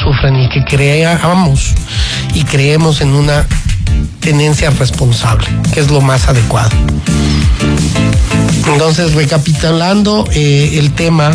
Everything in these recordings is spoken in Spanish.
sufran y que creamos y creemos en una tenencia responsable, que es lo más adecuado. Entonces, recapitulando el tema,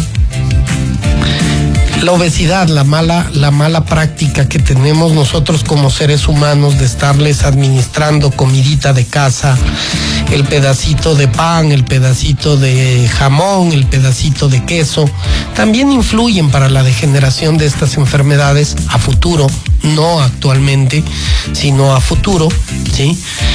la obesidad, la mala práctica que tenemos nosotros como seres humanos de estarles administrando comidita de casa, el pedacito de pan, el pedacito de jamón, el pedacito de queso, también influyen para la degeneración de estas enfermedades a futuro, no actualmente, sino a futuro, ¿sí?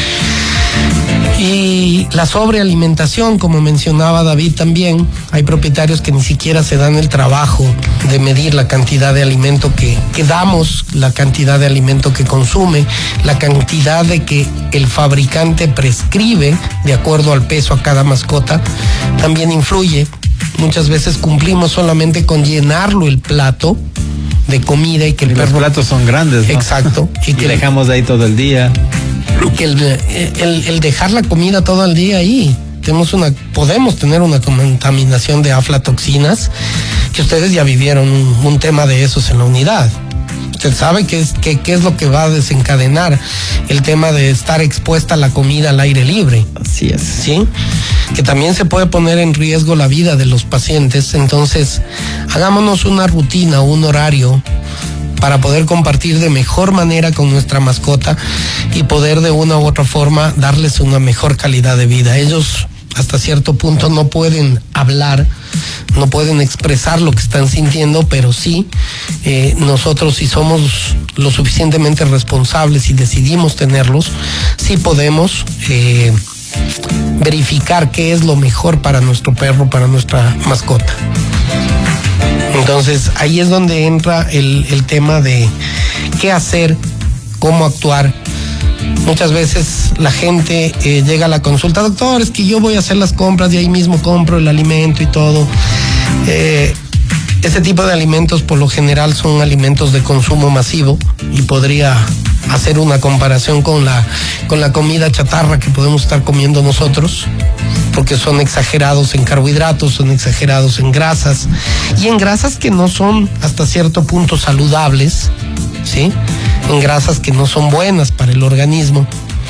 Y la sobrealimentación, como mencionaba David también, hay propietarios que ni siquiera se dan el trabajo de medir la cantidad de alimento que damos, la cantidad de alimento que consume, la cantidad de que el fabricante prescribe de acuerdo al peso a cada mascota, también influye. Muchas veces cumplimos solamente con llenarlo el plato de comida y que el perro... Los platos son grandes, ¿no? Exacto. Y que dejamos de ahí todo el día. Que el dejar la comida todo el día ahí, podemos tener una contaminación de aflatoxinas, que ustedes ya vivieron un tema de esos en la unidad. Usted sabe qué es lo que va a desencadenar el tema de estar expuesta a la comida al aire libre. Así es. ¿Sí? Que también se puede poner en riesgo la vida de los pacientes. Entonces, hagámonos una rutina, un horario para poder compartir de mejor manera con nuestra mascota y poder de una u otra forma darles una mejor calidad de vida. Ellos hasta cierto punto no pueden hablar, no pueden expresar lo que están sintiendo, pero sí, nosotros, si somos lo suficientemente responsables y decidimos tenerlos, sí podemos verificar qué es lo mejor para nuestro perro, para nuestra mascota. Entonces, ahí es donde entra el tema de qué hacer, cómo actuar. Muchas veces la gente llega a la consulta, doctor, es que yo voy a hacer las compras y ahí mismo compro el alimento y todo. Ese tipo de alimentos por lo general son alimentos de consumo masivo y podría hacer una comparación con la comida chatarra que podemos estar comiendo nosotros, porque son exagerados en carbohidratos, son exagerados en grasas, y en grasas que no son hasta cierto punto saludables, ¿sí? En grasas que no son buenas para el organismo,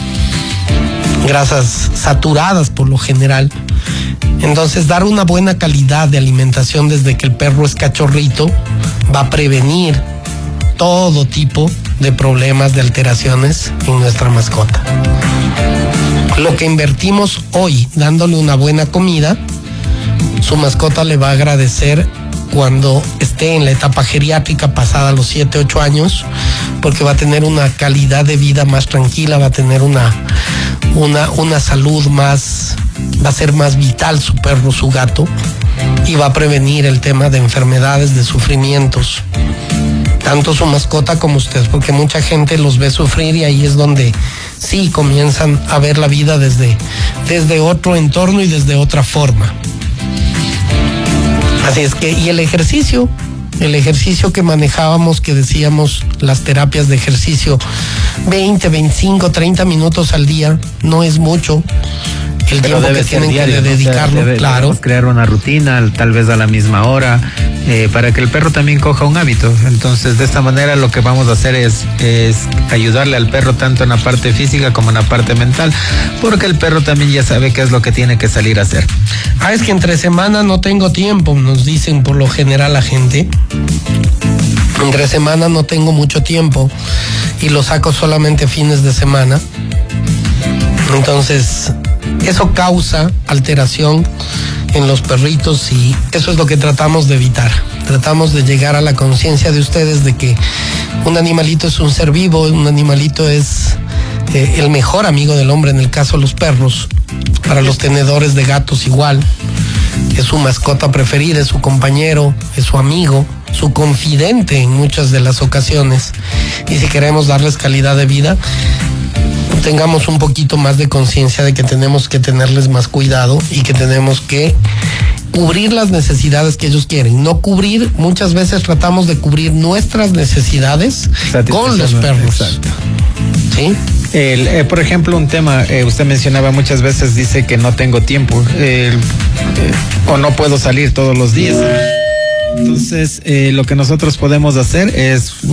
grasas saturadas por lo general. Entonces, dar una buena calidad de alimentación desde que el perro es cachorrito va a prevenir todo tipo de problemas, de alteraciones en nuestra mascota. Lo que invertimos hoy dándole una buena comida, su mascota le va a agradecer cuando esté en la etapa geriátrica pasada los 7, 8 años, porque va a tener una calidad de vida más tranquila, va a tener una salud más, va a ser más vital su perro, su gato, y va a prevenir el tema de enfermedades, de sufrimientos, tanto su mascota como usted, porque mucha gente los ve sufrir y ahí es donde sí comienzan a ver la vida desde otro entorno y desde otra forma. Así es que, y el ejercicio que manejábamos, que decíamos las terapias de ejercicio, 20, 25, 30 minutos al día, no es mucho el pero tiempo que tienen diario, que dedicarlo, o sea, claro. Crear una rutina, tal vez a la misma hora, para que el perro también coja un hábito. Entonces, de esta manera lo que vamos a hacer es ayudarle al perro tanto en la parte física como en la parte mental, porque el perro también ya sabe qué es lo que tiene que salir a hacer. Es que entre semana no tengo tiempo, nos dicen por lo general la gente. Entre semana no tengo mucho tiempo y lo saco solamente fines de semana. Entonces, eso causa alteración en los perritos y eso es lo que tratamos de evitar. Tratamos de llegar a la conciencia de ustedes de que un animalito es un ser vivo, un animalito es el mejor amigo del hombre, en el caso de los perros. Para los tenedores de gatos igual, es su mascota preferida, es su compañero, es su amigo, su confidente en muchas de las ocasiones. Y si queremos darles calidad de vida, tengamos un poquito más de conciencia de que tenemos que tenerles más cuidado y que tenemos que cubrir las necesidades que ellos quieren. No cubrir, muchas veces tratamos de cubrir nuestras necesidades con los perros. Exacto. ¿Sí? Por ejemplo, un tema, usted mencionaba muchas veces, dice que no tengo tiempo o no puedo salir todos los días. Entonces, lo que nosotros podemos hacer es